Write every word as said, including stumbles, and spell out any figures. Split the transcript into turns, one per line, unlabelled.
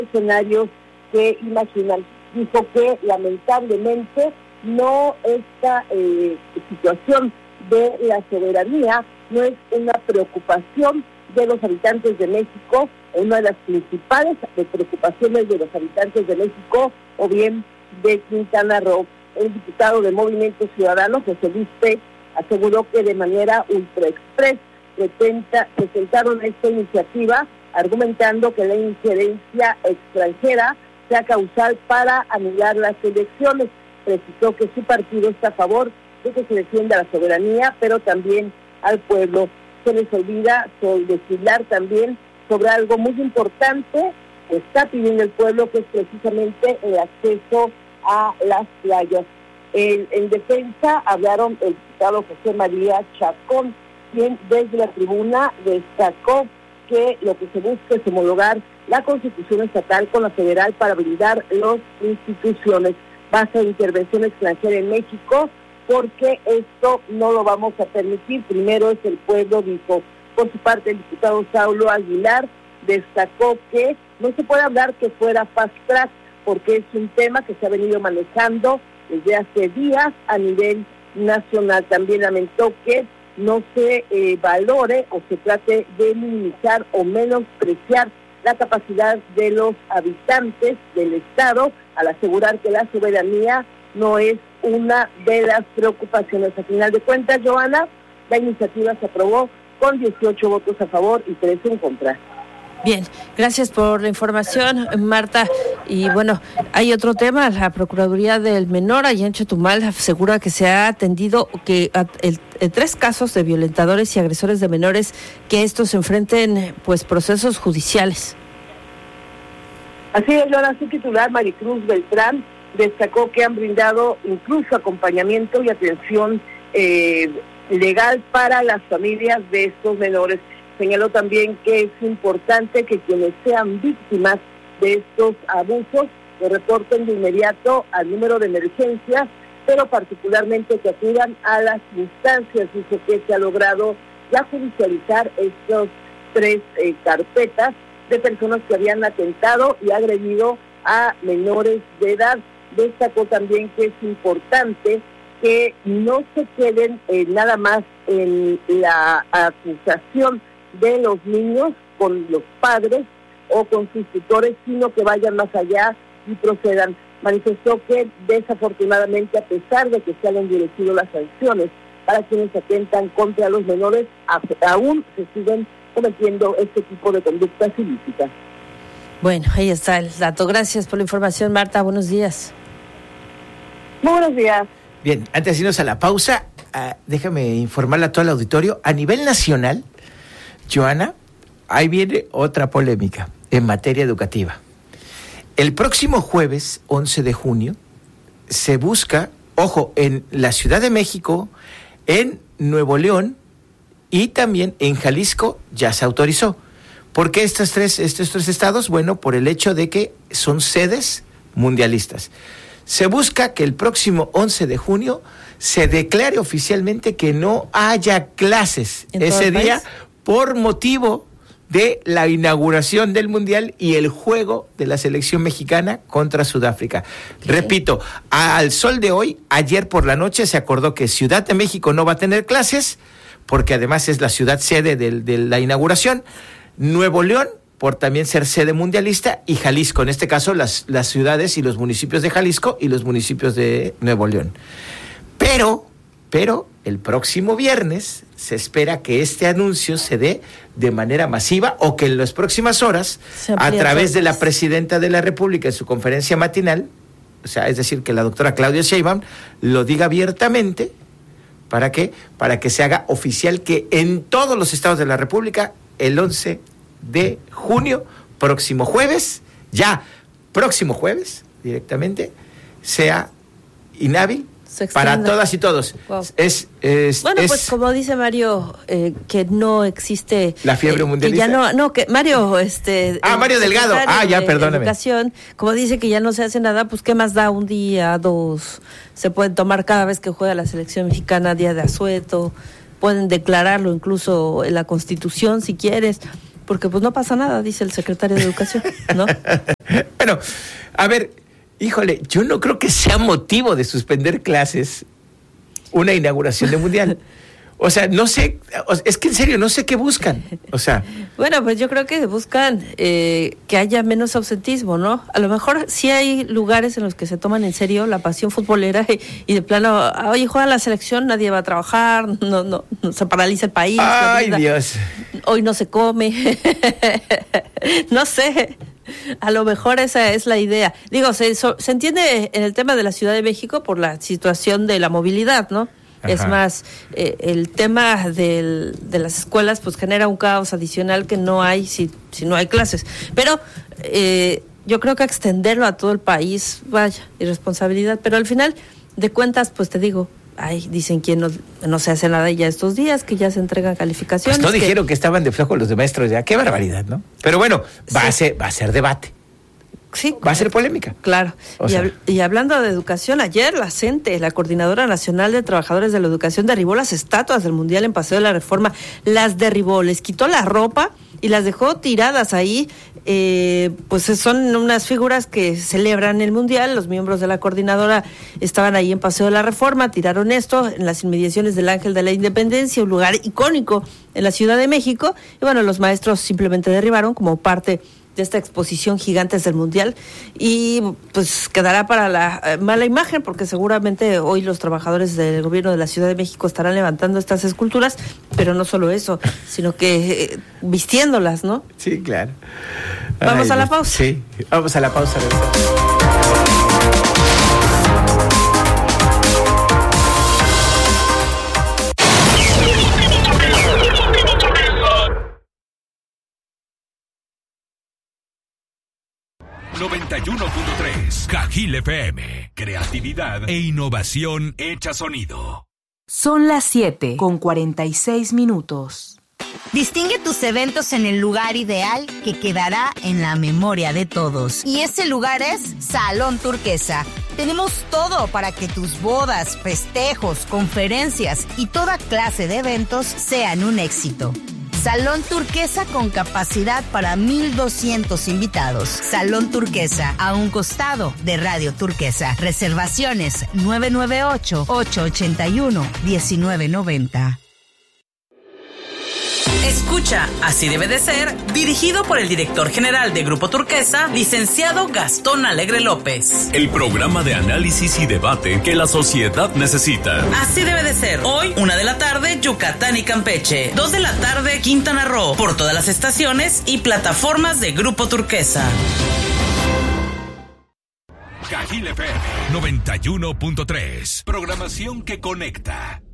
escenarios que imaginan. Dijo que lamentablemente no esta eh, situación de la soberanía no es una preocupación de los habitantes de México, una de las principales preocupaciones de los habitantes de México o bien de Quintana Roo. El diputado de Movimiento Ciudadano, José Luis Pech, aseguró que de manera ultra express presenta, presentaron esta iniciativa argumentando que la injerencia extranjera sea causal para anular las elecciones. Precisó que su partido está a favor de que se defienda la soberanía, pero también al pueblo. Se les olvida legislar también sobre algo muy importante que está pidiendo el pueblo, que es precisamente el acceso a las playas. En, en defensa hablaron el diputado José María Chacón, quien desde la tribuna destacó que lo que se busca es homologar la Constitución estatal con la federal para blindar las instituciones. Base de intervención extranjera en México, porque esto no lo vamos a permitir. Primero es el pueblo, dijo. Por su parte, el diputado Saulo Aguilar destacó que no se puede hablar que fuera fast track, porque es un tema que se ha venido manejando desde hace días a nivel nacional. También lamentó que no se eh, valore o se trate de minimizar o menospreciar la capacidad de los habitantes del Estado al asegurar que la soberanía no es una de las preocupaciones. A final de cuentas, Joana, la iniciativa se aprobó con dieciocho votos a favor y tres en contra.
Bien, gracias por la información, Marta. Y bueno, hay otro tema. La Procuraduría del Menor allá en Chetumal asegura que se ha atendido que el, el, tres casos de violentadores y agresores de menores, que estos enfrenten pues procesos judiciales.
Así es, Joana, su titular Maricruz Beltrán destacó que han brindado incluso acompañamiento y atención eh, legal para las familias de estos menores. Señaló también que es importante que quienes sean víctimas de estos abusos lo reporten de inmediato al número de emergencias, pero particularmente que acudan a las instancias. Dice que se ha logrado ya judicializar estos tres eh, carpetas de personas que habían atentado y agredido a menores de edad. Destacó también que es importante que no se queden eh, nada más en la acusación de los niños con los padres o con sus tutores, sino que vayan más allá y procedan. Manifestó que desafortunadamente, a pesar de que se han endurecido las sanciones para quienes atentan contra los menores, aún se siguen cometiendo este tipo de conductas ilícitas.
Bueno, ahí está el dato. Gracias por la información, Marta. Buenos días.
Muy buenos días.
Bien, antes de irnos a la pausa, uh, déjame informarle a todo el auditorio. A nivel nacional, Joana, ahí viene otra polémica en materia educativa. El próximo jueves, once de junio, se busca, ojo, en la Ciudad de México, en Nuevo León y también en Jalisco ya se autorizó. ¿Por qué estos tres, estos tres estados? Bueno, por el hecho de que son sedes mundialistas. Se busca que el próximo once de junio se declare oficialmente que no haya clases ese día por motivo de la inauguración del Mundial y el juego de la selección mexicana contra Sudáfrica. ¿Qué? Repito, al sol de hoy, ayer por la noche se acordó que Ciudad de México no va a tener clases, porque además es la ciudad sede de, de la inauguración, Nuevo León, por también ser sede mundialista, y Jalisco, en este caso las, las ciudades y los municipios de Jalisco y los municipios de Nuevo León. Pero, pero el próximo viernes se espera que este anuncio se dé de manera masiva o que en las próximas horas, a través de la presidenta de la República en su conferencia matinal, o sea, es decir, que la doctora Claudia Sheinbaum lo diga abiertamente. ¿Para qué? Para que se haga oficial que en todos los estados de la República, el once de junio, próximo jueves, ya próximo jueves, directamente, sea inhábil para todas y todos.
Wow.
Es, es,
bueno,
es,
pues como dice Mario, eh, que no existe
la fiebre
eh,
mundialista.
Que ya no, no, que Mario, este.
Ah, Mario Delgado. Ah, ya, perdóname.
Educación, como dice que ya no se hace nada, pues qué más da un día, dos. Se pueden tomar cada vez que juega la selección mexicana día de asueto. Pueden declararlo incluso en la Constitución si quieres. porque pues no pasa nada, dice el secretario de Educación, ¿no?
Bueno, a ver, híjole, yo no creo que sea motivo de suspender clases una inauguración de mundial. O sea, no sé, es que en serio, no sé qué buscan. O sea.
Bueno, pues yo creo que buscan eh, que haya menos ausentismo, ¿no? A lo mejor sí hay lugares en los que se toman en serio la pasión futbolera y, y de plano, oye, juega la selección, nadie va a trabajar, no, no, no se paraliza el país.
Ay, Dios.
Hoy no se come. No sé. A lo mejor esa es la idea. Digo, se, so, se entiende en el tema de la Ciudad de México por la situación de la movilidad, ¿no? Ajá. Es más, eh, el tema del, de las escuelas pues genera un caos adicional que no hay si, si no hay clases. Pero eh, yo creo que extenderlo a todo el país, vaya, irresponsabilidad. Pero al final de cuentas, pues te digo, ay, dicen que no, no se hace nada ya estos días, que ya se entregan calificaciones.
Pues no
que...
dijeron que estaban de flojo los de maestros ya, qué barbaridad, ¿no? Pero bueno, va, sí. a, ser, va a ser debate.
Sí,
va a ser polémica.
Claro. Y, hab- y hablando de educación, ayer la CENTE, la Coordinadora Nacional de Trabajadores de la Educación, derribó las estatuas del Mundial en Paseo de la Reforma. Las derribó, les quitó la ropa y las dejó tiradas ahí. Eh, pues son unas figuras que celebran el Mundial. Los miembros de la coordinadora estaban ahí en Paseo de la Reforma, tiraron esto en las inmediaciones del Ángel de la Independencia, un lugar icónico en la Ciudad de México. Y bueno, los maestros simplemente derribaron como parte de esta exposición Gigantes del Mundial y pues quedará para la eh, mala imagen, porque seguramente hoy los trabajadores del gobierno de la Ciudad de México estarán levantando estas esculturas, pero no solo eso, sino que eh, vistiéndolas, ¿no?
Sí, claro.
Vamos
Ay,
a la pausa.
Sí, vamos a la pausa.
noventa y uno punto tres Cajil F M. Creatividad e innovación hecha sonido.
Son las siete con cuarenta y seis minutos.
Distingue tus eventos en el lugar ideal que quedará en la memoria de todos. Y ese lugar es Salón Turquesa. Tenemos todo para que tus bodas, festejos, conferencias y toda clase de eventos sean un éxito. Salón Turquesa con capacidad para mil doscientos invitados. Salón Turquesa, a un costado de Radio Turquesa. Reservaciones nueve nueve ocho, ocho ocho uno, uno nueve nueve cero.
Escucha, Así debe de ser, dirigido por el director general de Grupo Turquesa, licenciado Gastón Alegre López.
El programa de análisis y debate que la sociedad necesita.
Así debe de ser. Hoy, una de la tarde, Yucatán y Campeche. Dos de la tarde, Quintana Roo. Por todas las estaciones y plataformas de Grupo Turquesa.
Cajil F M noventa y uno punto tres. Programación que conecta.